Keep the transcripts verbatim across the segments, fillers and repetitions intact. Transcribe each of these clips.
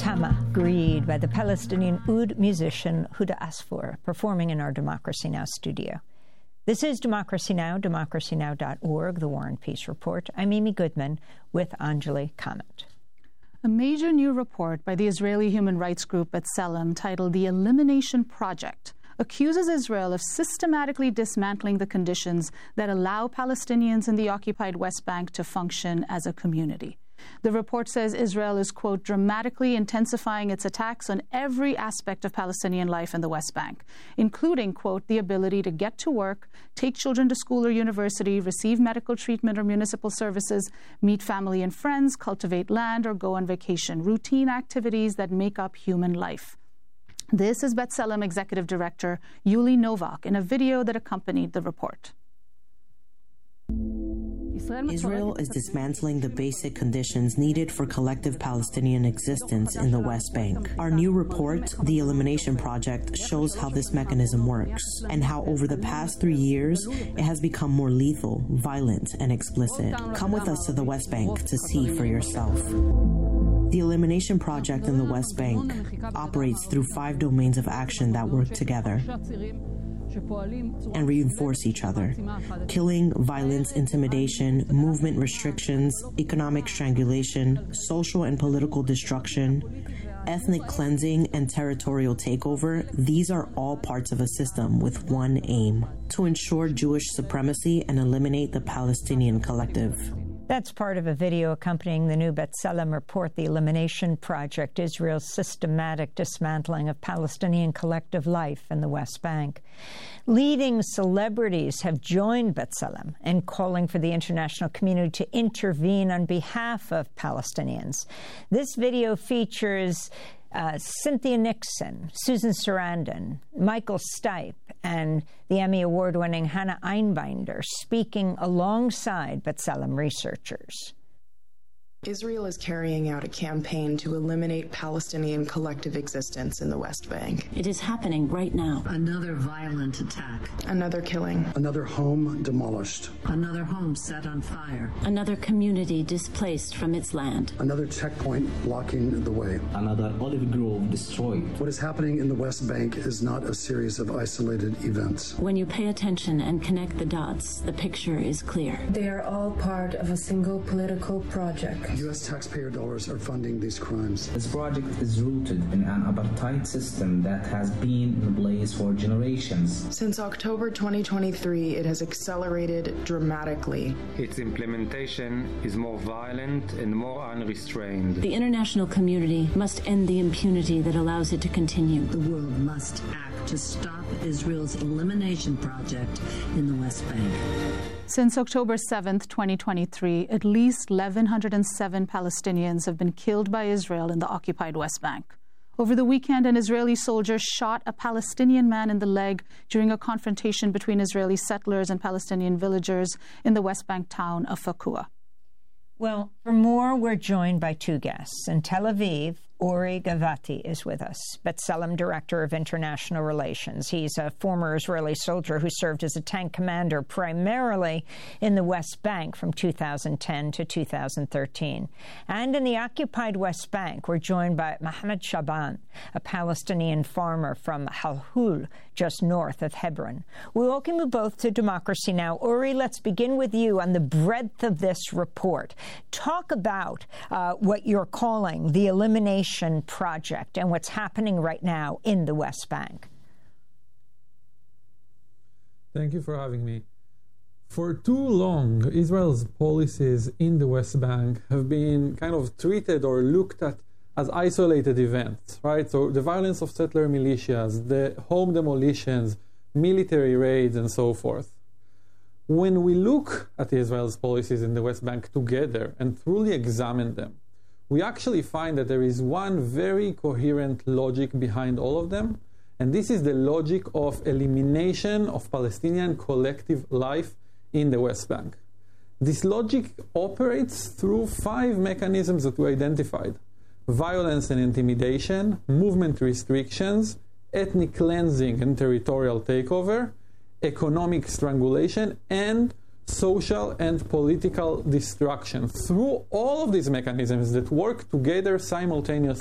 Kama, Greed by the Palestinian oud musician Huda Asfour, performing in our Democracy Now! Studio. This is Democracy Now!, democracy now dot org, the War and Peace Report. I'm Amy Goodman with Anjali Kamat. A major new report by the Israeli human rights group B'Tselem, titled The Elimination Project, accuses Israel of systematically dismantling the conditions that allow Palestinians in the occupied West Bank to function as a community. The report says Israel is, quote, dramatically intensifying its attacks on every aspect of Palestinian life in the West Bank, including, quote, the ability to get to work, take children to school or university, receive medical treatment or municipal services, meet family and friends, cultivate land, or go on vacation, routine activities that make up human life. This is B'Tselem Executive Director Yuli Novak in a video that accompanied the report. Israel is dismantling the basic conditions needed for collective Palestinian existence in the West Bank. Our new report, The Elimination Project, shows how this mechanism works and how over the past three years it has become more lethal, violent, and explicit. Come with us to the West Bank to see for yourself. The Elimination Project in the West Bank operates through five domains of action that work together and reinforce each other: killing, violence, intimidation, movement restrictions, economic strangulation, social and political destruction, ethnic cleansing, and territorial takeover. These are all parts of a system with one aim: to ensure Jewish supremacy and eliminate the Palestinian collective. That's part of a video accompanying the new B'Tselem report, The Elimination Project, Israel's systematic dismantling of Palestinian collective life in the West Bank. Leading celebrities have joined B'Tselem in calling for the international community to intervene on behalf of Palestinians. This video features Uh, Cynthia Nixon, Susan Sarandon, Michael Stipe, and the Emmy Award-winning Hannah Einbinder speaking alongside B'Tselem researchers. Israel is carrying out a campaign to eliminate Palestinian collective existence in the West Bank. It is happening right now. Another violent attack. Another killing. Another home demolished. Another home set on fire. Another community displaced from its land. Another checkpoint blocking the way. Another olive grove destroyed. What is happening in the West Bank is not a series of isolated events. When you pay attention and connect the dots, the picture is clear. They are all part of a single political project. U S taxpayer dollars are funding these crimes. This project is rooted in an apartheid system that has been in place for generations. Since October twenty twenty-three, it has accelerated dramatically. Its implementation is more violent and more unrestrained. The international community must end the impunity that allows it to continue. The world must act to stop Israel's elimination project in the West Bank. Since October seventh, twenty twenty-three, at least one thousand one hundred seven Palestinians have been killed by Israel in the occupied West Bank. Over the weekend, an Israeli soldier shot a Palestinian man in the leg during a confrontation between Israeli settlers and Palestinian villagers in the West Bank town of Fakua. Well, for more, we're joined by two guests. In Tel Aviv, Ori Gavati is with us, B'Tselem Director of International Relations. He's a former Israeli soldier who served as a tank commander primarily in the West Bank from two thousand ten to two thousand thirteen. And in the occupied West Bank, we're joined by Mohammed Shaban, a Palestinian farmer from Halhul, just north of Hebron. We welcome you both to Democracy Now! Ori, let's begin with you on the breadth of this report. Talk about uh, what you're calling the elimination project and what's happening right now in the West Bank. Thank you for having me. For too long, Israel's policies in the West Bank have been kind of treated or looked at as isolated events, right? So the violence of settler militias, the home demolitions, military raids, and so forth. When we look at Israel's policies in the West Bank together and truly examine them, we actually find that there is one very coherent logic behind all of them, and this is the logic of elimination of Palestinian collective life in the West Bank. This logic operates through five mechanisms that we identified: violence and intimidation, movement restrictions, ethnic cleansing and territorial takeover, economic strangulation, and social and political destruction. Through all of these mechanisms that work together simultaneously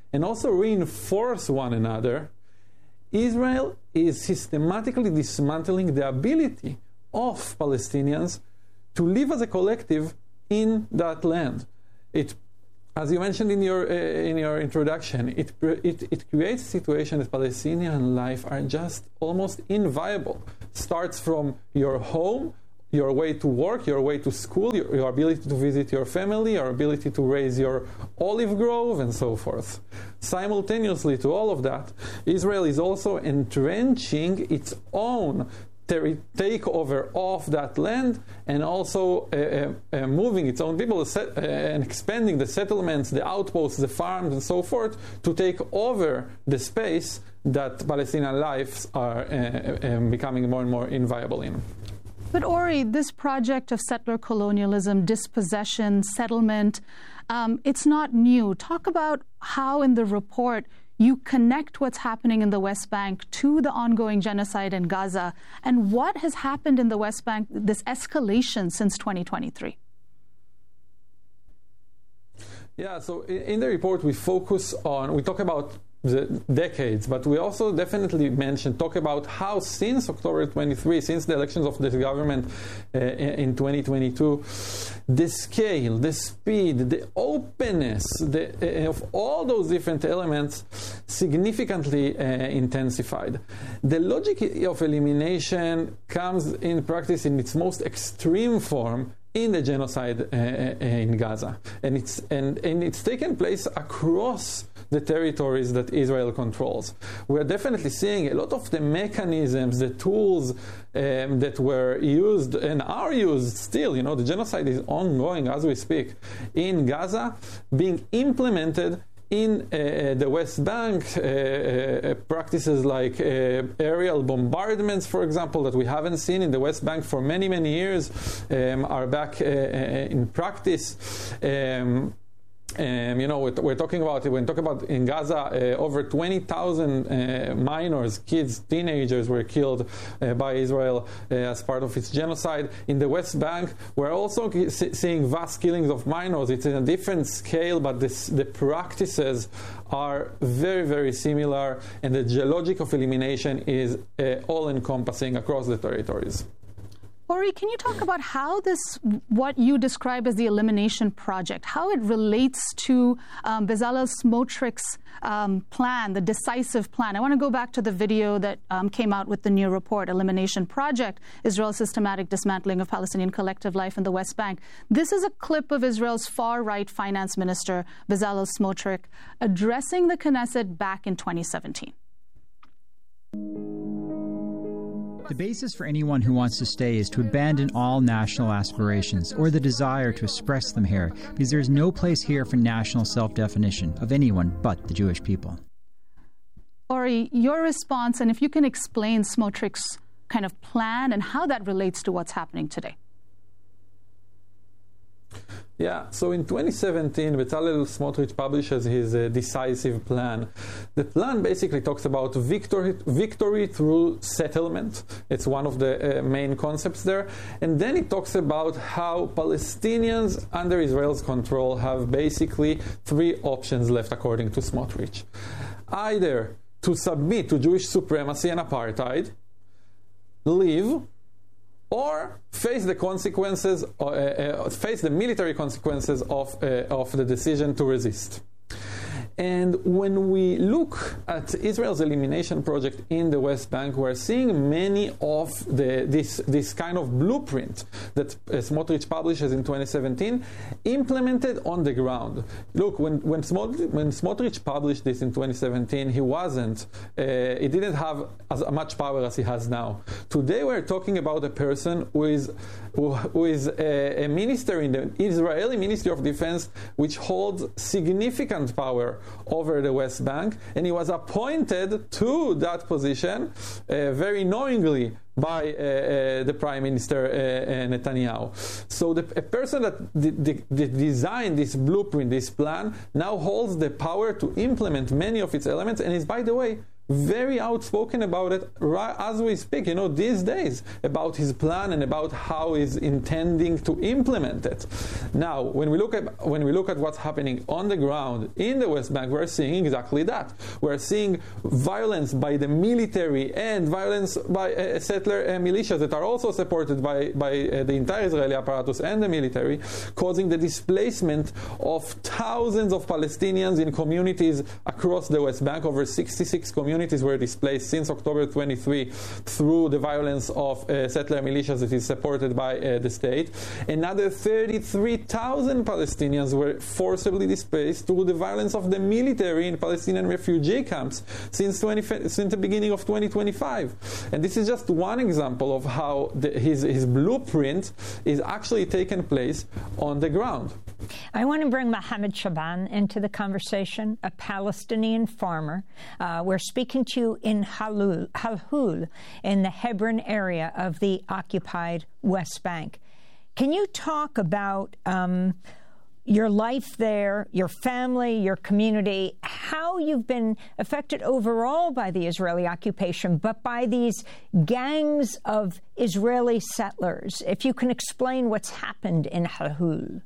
and also reinforce one another, Israel is systematically dismantling the ability of Palestinians to live as a collective in that land. It, as you mentioned in your uh, in your introduction, it, it it creates a situation that Palestinian life are just almost inviable. Starts from your home, your way to work, your way to school, your, your ability to visit your family, your ability to raise your olive grove, and so forth. Simultaneously to all of that, Israel is also entrenching its own ter- takeover of that land, and also uh, uh, moving its own people set, uh, and expanding the settlements, the outposts, the farms, and so forth, to take over the space that Palestinian lives are uh, uh, becoming more and more inviable in. But Ori, this project of settler colonialism, dispossession, settlement, um, it's not new. Talk about how in the report you connect what's happening in the West Bank to the ongoing genocide in Gaza, and what has happened in the West Bank, this escalation since twenty twenty-three. Yeah, so in the report we focus on, we talk about the decades, but we also definitely mention, talk about how since October twenty-third, since the elections of the government uh, in twenty twenty-two, the scale, the speed, the openness the, uh, of all those different elements significantly uh, intensified. The logic of elimination comes in practice in its most extreme form in the genocide uh, in Gaza, and it's and, and it's taken place across the territories that Israel controls. We're definitely seeing a lot of the mechanisms, the tools um, that were used and are used still, you know, the genocide is ongoing as we speak in Gaza, being implemented in uh, the West Bank, uh, uh, practices like uh, aerial bombardments, for example, that we haven't seen in the West Bank for many, many years, um, are back uh, in practice. Um, Um, you know, we're, we're talking about, when we talk about in Gaza, uh, over twenty thousand uh, minors, kids, teenagers were killed uh, by Israel uh, as part of its genocide. In the West Bank, we're also seeing vast killings of minors. It's in a different scale, but this, the practices are very, very similar, and the logic of elimination is uh, all-encompassing across the territories. Ori, can you talk about how this, what you describe as the elimination project, how it relates to um, Bezalel Smotrich's um, plan, the decisive plan? I want to go back to the video that um, came out with the new report, Elimination Project, Israel's Systematic Dismantling of Palestinian Collective Life in the West Bank. This is a clip of Israel's far-right finance minister, Bezalel Smotrich, addressing the Knesset back in twenty seventeen. The basis for anyone who wants to stay is to abandon all national aspirations or the desire to express them here, because there is no place here for national self-definition of anyone but the Jewish people. Ori, your response, and if you can explain Smotrich's kind of plan and how that relates to what's happening today. Yeah, so in twenty seventeen, Bezalel Smotrich publishes his uh, decisive plan. The plan basically talks about victory, victory through settlement. It's one of the uh, main concepts there. And then it talks about how Palestinians under Israel's control have basically three options left, according to Smotrich. Either to submit to Jewish supremacy and apartheid, leave, or face the consequences, uh, uh, face the military consequences of, uh, of the decision to resist. And when we look at Israel's elimination project in the West Bank, we're seeing many of the, this, this kind of blueprint that uh, Smotrich publishes in twenty seventeen implemented on the ground. Look, when, when, Smotrich, when Smotrich published this in twenty seventeen, he wasn't, uh, he didn't have as much power as he has now. Today we're talking about a person who is, who, who is a, a minister in the Israeli Ministry of Defense, which holds significant power over the West Bank, and he was appointed to that position uh, very knowingly by uh, uh, the Prime Minister uh, uh, Netanyahu. So the a person that d- d- d- designed this blueprint, this plan, now holds the power to implement many of its elements, and is, by the way, very outspoken about it right as we speak, you know, these days, about his plan and about how he's intending to implement it. Now, when we look at when we look at what's happening on the ground in the West Bank, we're seeing exactly that. We're seeing violence by the military and violence by uh, settler uh, militias that are also supported by, by uh, the entire Israeli apparatus and the military, causing the displacement of thousands of Palestinians in communities across the West Bank. Over sixty-six communities were displaced since October twenty-third through the violence of uh, settler militias that is supported by uh, the state. Another thirty-three thousand Palestinians were forcibly displaced through the violence of the military in Palestinian refugee camps since, twenty, since the beginning of twenty twenty-five. And this is just one example of how the, his, his blueprint is actually taking place on the ground. I want to bring Mohammed Shaban into the conversation, a Palestinian farmer. Uh, we're speaking to you in Halul, Halhul, in the Hebron area of the occupied West Bank. Can you talk about um, your life there, your family, your community, how you've been affected overall by the Israeli occupation, but by these gangs of Israeli settlers? If you can explain what's happened in Halhul.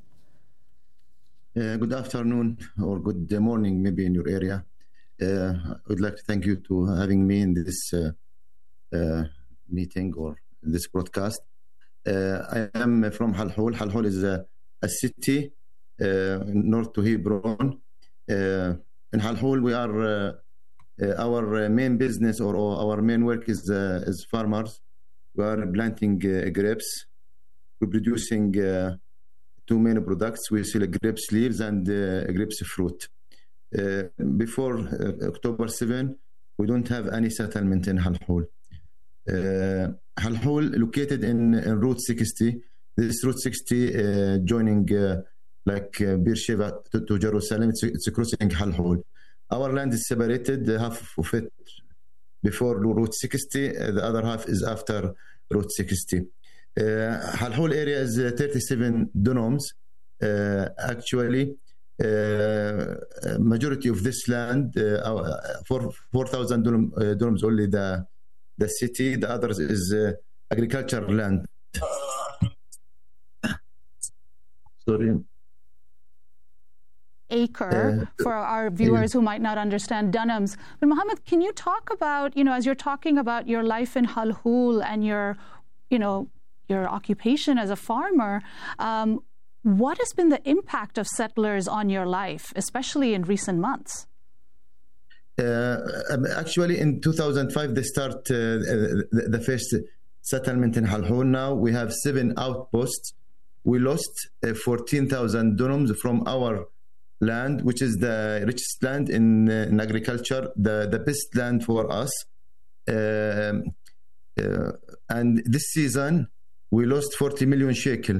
Uh, good afternoon or good morning, maybe in your area. Uh, I would like to thank you to having me in this uh, uh, meeting or this broadcast. Uh, I am from Halhul. Halhul is a, a city uh, north to Hebron. Uh, in Halhul, we are uh, uh, our main business or, or our main work is uh, is farmers. We are planting uh, grapes. We're producing Uh, two main products. We sell grapes leaves and uh, grapes fruit. Uh, before uh, October seventh, we don't have any settlement in Halhul. Uh, Halhul, located in, in Route sixty. This Route sixty uh, joining uh, like uh, Beersheba to, to Jerusalem. It's, it's crossing Halhul. Our land is separated, half of it before Route sixty, uh, the other half is after Route sixty. Uh, Halhul area is uh, thirty-seven dunums. Uh, actually, uh, majority of this land, uh, for four thousand dunum, uh, dunums only the the city. The others is uh, agricultural land. Sorry. Acre uh, for our viewers who might not understand dunums. But Mohammed, can you talk about, you know, as you're talking about your life in Halhul and your, you know, your occupation as a farmer, um, what has been the impact of settlers on your life, especially in recent months? Uh, actually, in two thousand five, they start uh, the, the first settlement in Halhul. Now we have seven outposts. We lost uh, fourteen thousand dunums from our land, which is the richest land in, uh, in agriculture, the, the best land for us. Uh, uh, and this season, we lost forty million shekel.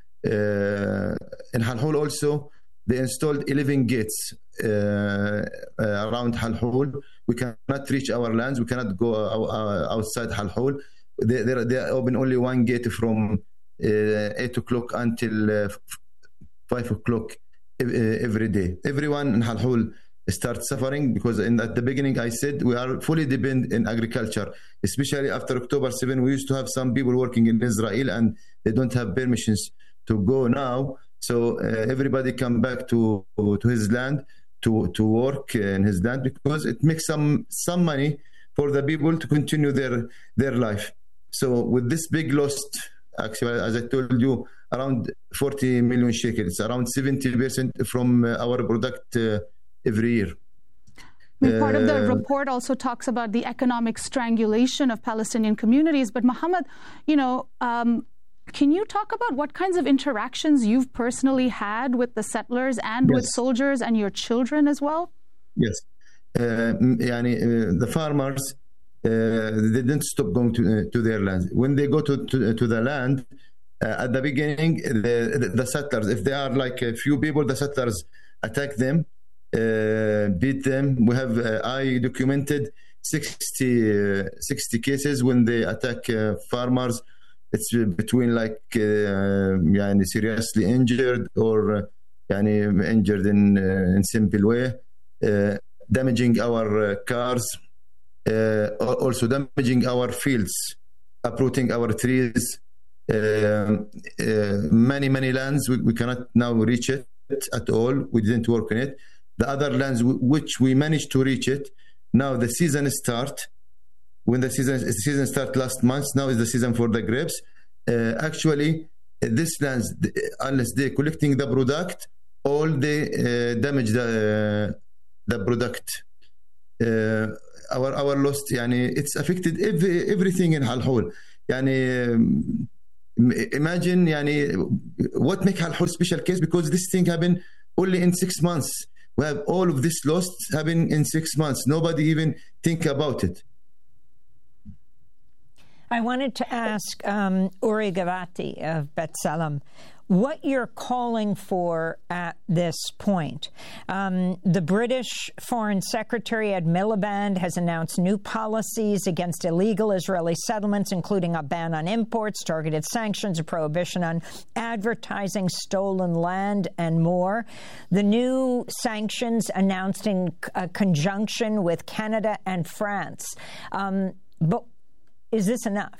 Uh, in Halhul also, they installed eleven gates uh, uh, around Halhul. We cannot reach our lands. We cannot go uh, outside Halhul. They, they, they open only one gate from uh, eight o'clock until uh, five o'clock every day. Everyone in Halhul start suffering because in at the beginning I said we are fully dependent in agriculture, especially after October seventh. We used to have some people working in Israel and they don't have permissions to go now. So uh, everybody come back to to his land to to work in his land because it makes some some money for the people to continue their their life. So with this big loss, actually, as I told you, around forty million shekels, around seventy percent from uh, our product uh, every year. I mean, part of the report also talks about the economic strangulation of Palestinian communities. But Mohammed, you know, um, can you talk about what kinds of interactions you've personally had with the settlers and yes. with soldiers and your children as well? Yes. Uh, yani, uh, the farmers, uh, they didn't stop going to, uh, to their lands. When they go to, to, to the land, uh, at the beginning, the, the settlers, if they are like a few people, the settlers attack them, uh, beat them. We have, uh, I documented sixty, uh, sixty cases when they attack uh, farmers. It's between like uh, يعني seriously injured or uh, يعني injured in uh, in simple way, uh, damaging our uh, cars. uh, also damaging our fields, uprooting our trees. Uh, uh, many, many lands, we, we cannot now reach it at all. We didn't work on it. The other lands w- which we managed to reach it, now the season start. When the season the season start last month, now is the season for the grapes. Uh, actually, uh, this lands, unless they're collecting the product, all they uh, damage the uh, the product. Uh, our our lost, yani, it's affected every, everything in Halhul. Yani, um, imagine, yani, what make Halhul special case, because this thing happened only in six months. We have all of this lost happen in six months. Nobody even think about it. I wanted to ask um, Uri Gavati of B'Tselem what you're calling for at this point. Um, the British Foreign Secretary Ed Miliband has announced new policies against illegal Israeli settlements, including a ban on imports, targeted sanctions, a prohibition on advertising stolen land, and more. The new sanctions announced in uh, conjunction with Canada and France. Um, but is this enough?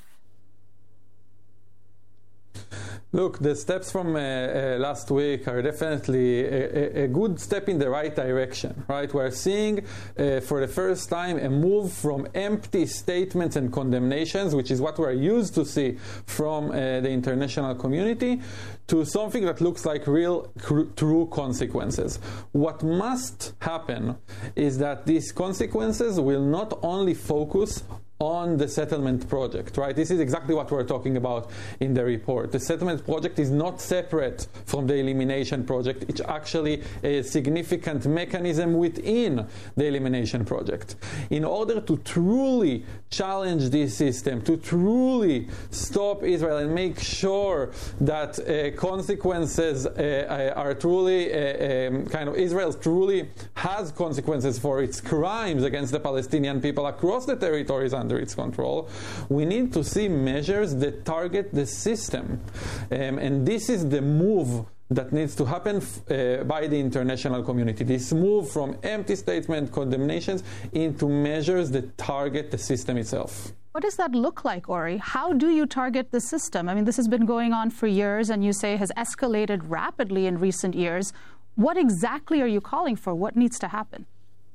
Look, the steps from uh, uh, last week are definitely a, a good step in the right direction, right? We're seeing uh, for the first time a move from empty statements and condemnations, which is what we're used to see from uh, the international community, to something that looks like real, cr- true consequences. What must happen is that these consequences will not only focus on the settlement project, right? This is exactly what we're talking about in the report. The settlement project is not separate from the elimination project. It's actually a significant mechanism within the elimination project. In order to truly challenge this system, to truly stop Israel and make sure that uh, consequences uh, are truly, uh, um, kind of, Israel truly has consequences for its crimes against the Palestinian people across the territories under its control, we need to see measures that target the system. Um, and this is the move that needs to happen uh, by the international community. This move from empty statement condemnations into measures that target the system itself. What does that look like, Uri? How do you target the system? I mean, this has been going on for years and you say has escalated rapidly in recent years. What exactly are you calling for? What needs to happen?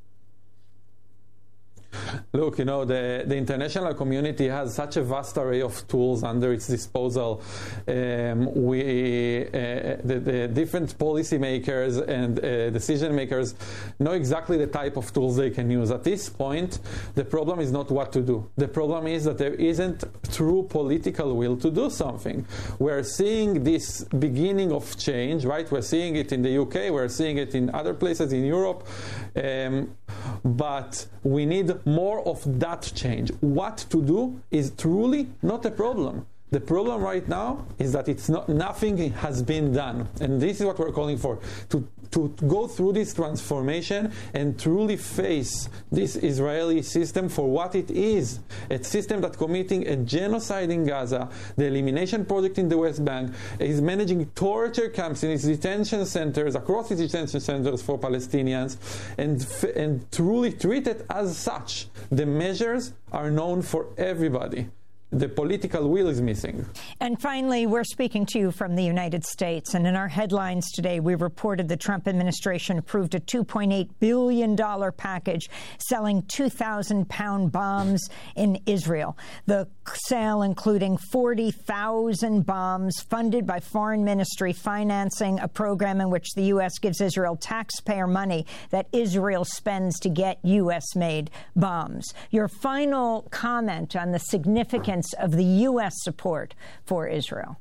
Look, you know, the, the international community has such a vast array of tools under its disposal. Um, we, uh, the, the different policymakers and uh, decision makers know exactly the type of tools they can use. At this point, the problem is not what to do. The problem is that there isn't true political will to do something. We're seeing this beginning of change, right? We're seeing it in the U K, we're seeing it in other places in Europe, um, but we need more of that change. What to do is truly not a problem. The problem right now is that it's not, nothing has been done. And this is what we're calling for, to, to go through this transformation and truly face this Israeli system for what it is. A system that's committing a genocide in Gaza, the elimination project in the West Bank, is managing torture camps in its detention centers, across its detention centers for Palestinians, and, and truly treat it as such. The measures are known for everybody. The political will is missing. And finally, we're speaking to you from the United States. And in our headlines today, we reported the Trump administration approved a two point eight billion dollars package selling two thousand pound bombs in Israel. The sale including forty thousand bombs funded by foreign ministry, financing a program in which the U S gives Israel taxpayer money that Israel spends to get U S made bombs. Your final comment on the significance of the U S support for Israel?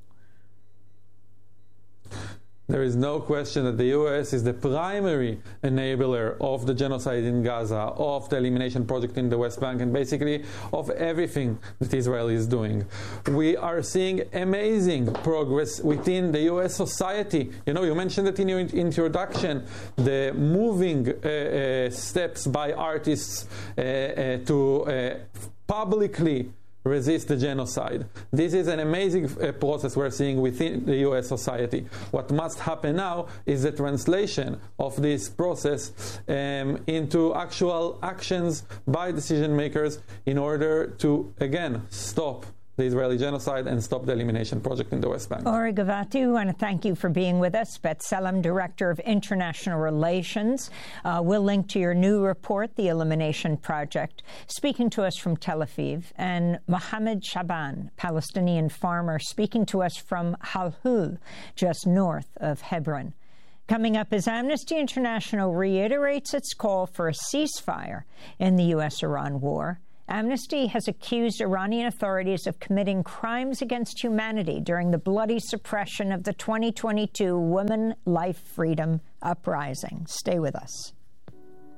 There is no question that the U S is the primary enabler of the genocide in Gaza, of the elimination project in the West Bank, and basically of everything that Israel is doing. We are seeing amazing progress within the U S society. You know, you mentioned it in your introduction, the moving uh, uh, steps by artists uh, uh, to uh, publicly resist the genocide. This is an amazing uh, process we're seeing within the U S society. What must happen now is the translation of this process um, into actual actions by decision makers in order to, again, stop the Israeli genocide and stop the elimination project in the West Bank. Ori Gavati, we want to thank you for being with us. B'Tselem, Director of International Relations. Uh, we'll link to your new report, The Elimination Project, speaking to us from Tel Aviv, and Mohammed Shaban, Palestinian farmer, speaking to us from Halhul, just north of Hebron. Coming up, as Amnesty International reiterates its call for a ceasefire in the U S Iran war, Amnesty has accused Iranian authorities of committing crimes against humanity during the bloody suppression of the twenty twenty-two Women Life Freedom Uprising. Stay with us.